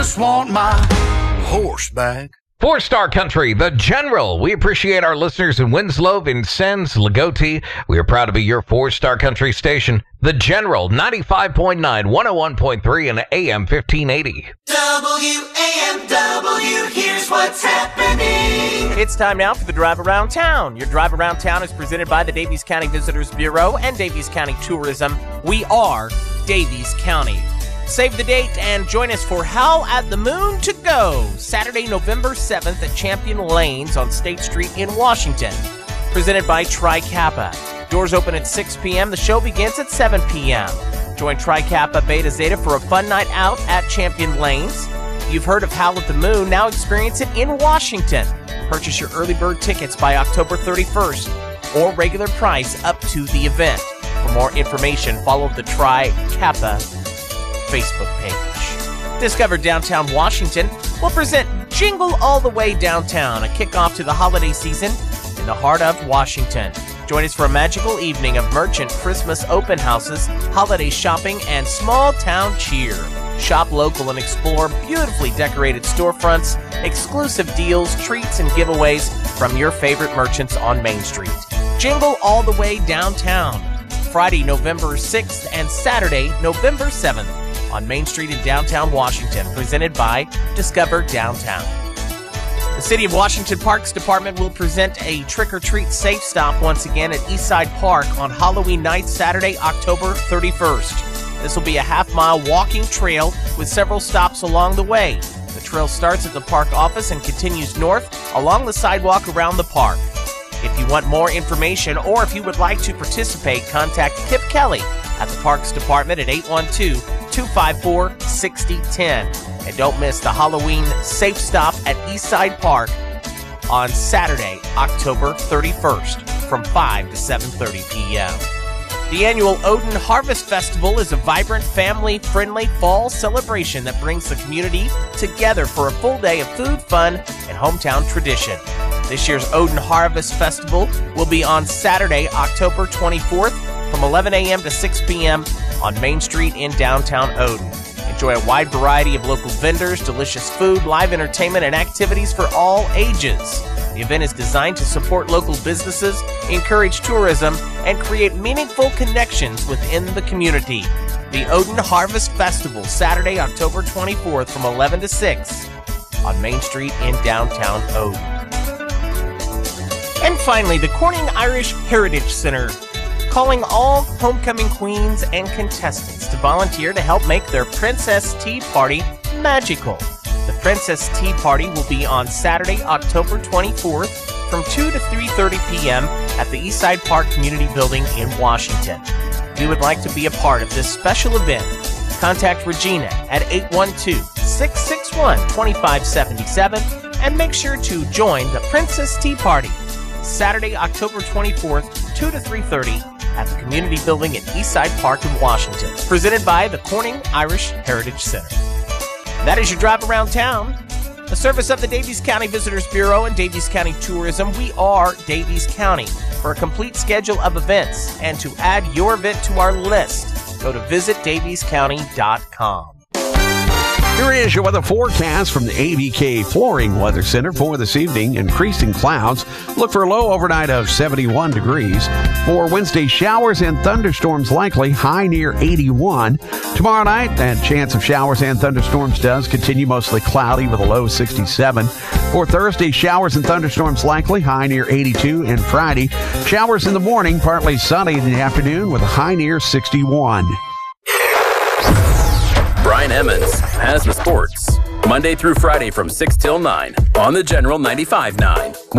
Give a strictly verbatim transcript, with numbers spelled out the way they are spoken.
just want my horse back. Four-Star Country, The General. We appreciate our listeners in Winslow, Vincennes, Lagoti. We are proud to be your Four-Star Country station. The General, ninety-five point nine, one oh one point three, and A M fifteen eighty. W A M W, here's what's happening. It's time now for the Drive Around Town. Your Drive Around Town is presented by the Daviess County Visitors Bureau and Daviess County Tourism. We are Daviess County. Save the date and join us for Howl at the Moon to Go, Saturday, November seventh at Champion Lanes on State Street in Washington. Presented by Tri Kappa. Doors open at six p.m. The show begins at seven p.m. Join Tri Kappa Beta Zeta for a fun night out at Champion Lanes. You've heard of Howl at the Moon, now experience it in Washington. Purchase your early bird tickets by October thirty-first or regular price up to the event. For more information, follow the Tri Kappa Facebook page. Discover Downtown Washington will present Jingle All the Way Downtown, a kickoff to the holiday season in the heart of Washington. Join us for a magical evening of merchant Christmas open houses, holiday shopping, and small town cheer. Shop local and explore beautifully decorated storefronts, exclusive deals, treats, and giveaways from your favorite merchants on Main Street. Jingle All the Way Downtown, Friday, November sixth and Saturday, November seventh. On Main Street in downtown Washington, presented by Discover Downtown. The City of Washington Parks Department will present a trick-or-treat safe stop once again at Eastside Park on Halloween night, Saturday, October thirty-first. This will be a half-mile walking trail with several stops along the way. The trail starts at the park office and continues north along the sidewalk around the park. If you want more information or if you would like to participate, contact Kip Kelly at the Parks Department at eight one two, two five four, six oh one oh. And don't miss the Halloween Safe Stop at Eastside Park on Saturday, October thirty-first from five to seven thirty p.m. The annual Odin Harvest Festival is a vibrant, family-friendly fall celebration that brings the community together for a full day of food, fun, and hometown tradition. This year's Odin Harvest Festival will be on Saturday, October twenty-fourth from eleven a.m. to six p.m. on Main Street in downtown Odin. Enjoy a wide variety of local vendors, delicious food, live entertainment, and activities for all ages. The event is designed to support local businesses, encourage tourism, and create meaningful connections within the community. The Odin Harvest Festival, Saturday, October twenty-fourth from eleven to six on Main Street in downtown Odin. And finally, the Corning Irish Heritage Center, calling all homecoming queens and contestants to volunteer to help make their Princess Tea Party magical. The Princess Tea Party will be on Saturday, October twenty-fourth from two to three thirty p.m. at the Eastside Park Community Building in Washington. If you would like to be a part of this special event, contact Regina at eight one two, six six one, two five seven seven and make sure to join the Princess Tea Party Saturday, October twenty-fourth, two to three thirty at the Community Building at Eastside Park in Washington, presented by the Corning Irish Heritage Center. That is your drive around town. A service of the Daviess County Visitors Bureau and Daviess County Tourism. We are Daviess County. For a complete schedule of events and to add your event to our list, go to visit daviess county dot com. Here is your weather forecast from the A B K Flooring Weather Center for this evening. Increasing clouds. Look for a low overnight of seventy-one degrees. For Wednesday, showers and thunderstorms likely, high near eighty-one. Tomorrow night, that chance of showers and thunderstorms does continue, mostly cloudy with a low sixty-seven. For Thursday, showers and thunderstorms likely, high near eighty-two. And Friday, showers in the morning, partly sunny in the afternoon with a high near sixty-one. Brian Emmons has the sports. Monday through Friday from six till nine on the General ninety-five point nine.